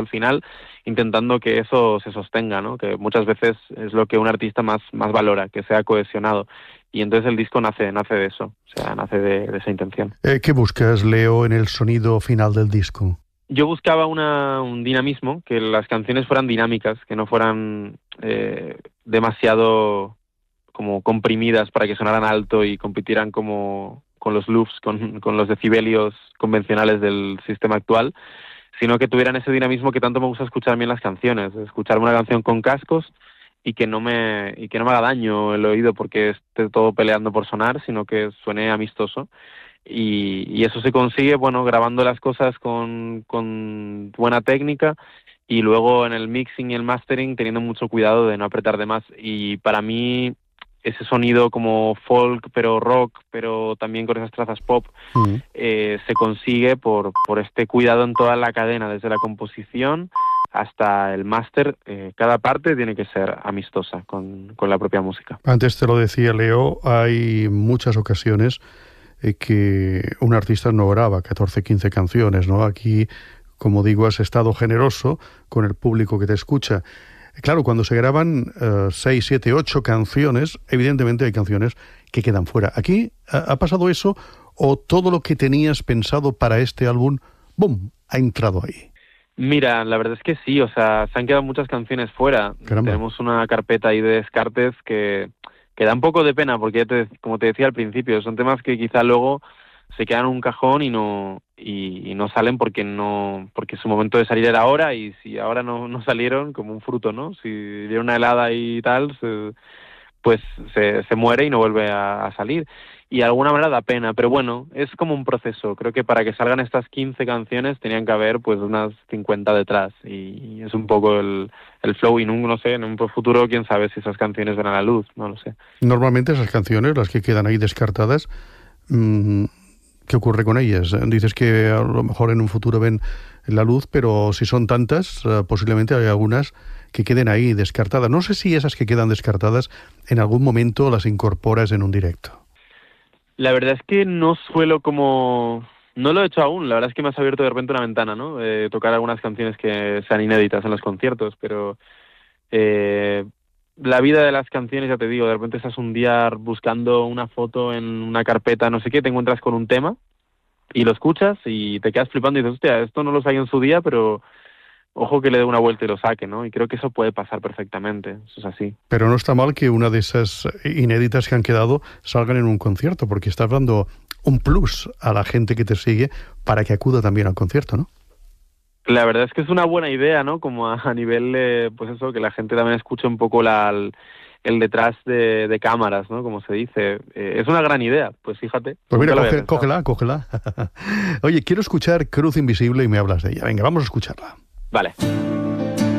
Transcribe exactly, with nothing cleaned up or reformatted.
final, intentando que eso se sostenga, ¿no? Que muchas veces es lo que un artista más, más valora, que sea cohesionado. Y entonces el disco nace, nace de eso, o sea, nace de, de esa intención. Eh, ¿Qué buscas, Leo, en el sonido final del disco? Yo buscaba una, un dinamismo, que las canciones fueran dinámicas, que no fueran eh, demasiado como comprimidas para que sonaran alto y compitieran como con los loops, con, con los decibelios convencionales del sistema actual, sino que tuvieran ese dinamismo que tanto me gusta escuchar a mí en las canciones, escuchar una canción con cascos y que no me y que no me haga daño el oído porque esté todo peleando por sonar, sino que suene amistoso. Y, y eso se consigue, bueno, grabando las cosas con, con buena técnica y luego en el mixing y el mastering teniendo mucho cuidado de no apretar de más. Y para mí ese sonido como folk, pero rock, pero también con esas trazas pop, mm. eh, se consigue por, por este cuidado en toda la cadena, desde la composición hasta el máster. Eh, cada parte tiene que ser amistosa con, con la propia música. Antes te lo decía, Leo, hay muchas ocasiones eh, que un artista no graba catorce, quince canciones, ¿no? Aquí, como digo, has estado generoso con el público que te escucha. Claro, cuando se graban uh, seis, siete, ocho canciones, evidentemente hay canciones que quedan fuera. ¿Aquí ha, ha pasado eso o todo lo que tenías pensado para este álbum, ¡bum!, ha entrado ahí? Mira, la verdad es que sí, o sea, se han quedado muchas canciones fuera. Caramba. Tenemos una carpeta ahí de descartes que, que da un poco de pena porque, ya te, como te decía al principio, son temas que quizá luego se quedan en un cajón y no y, y no salen porque no porque su momento de salir era ahora, y si ahora no, no salieron, como un fruto, ¿no? Si dieron una helada y tal, se, pues se, se muere y no vuelve a, a salir. Y de alguna manera da pena, pero bueno, es como un proceso. Creo que para que salgan estas quince canciones tenían que haber pues unas cincuenta detrás, y es un poco el, el flow, y no, no sé, en un futuro quién sabe si esas canciones ven a la luz, no lo sé. Normalmente esas canciones, las que quedan ahí descartadas, mmm, ¿qué ocurre con ellas? Dices que a lo mejor en un futuro ven la luz, pero si son tantas, posiblemente hay algunas que queden ahí descartadas. No sé si esas que quedan descartadas en algún momento las incorporas en un directo. La verdad es que no suelo como... No lo he hecho aún, la verdad es que me has abierto de repente una ventana, ¿no? Eh, tocar algunas canciones que sean inéditas en los conciertos, pero... Eh, la vida de las canciones, ya te digo, de repente estás un día buscando una foto en una carpeta, no sé qué, te encuentras con un tema y lo escuchas y te quedas flipando y dices, hostia, esto no lo saqué en su día, pero ojo que le dé una vuelta y lo saque, ¿no? Y creo que eso puede pasar perfectamente, eso es así. Pero no está mal que una de esas inéditas que han quedado salgan en un concierto, porque estás dando un plus a la gente que te sigue para que acuda también al concierto, ¿no? La verdad es que es una buena idea, ¿no? Como a, a nivel, eh, pues eso, que la gente también escuche un poco la, el, el detrás de, de cámaras, ¿no? Como se dice. Eh, es una gran idea, pues fíjate. Pues mira, coge, cógela, cógela. Oye, quiero escuchar Cruz Invisible y me hablas de ella. Venga, vamos a escucharla. Vale.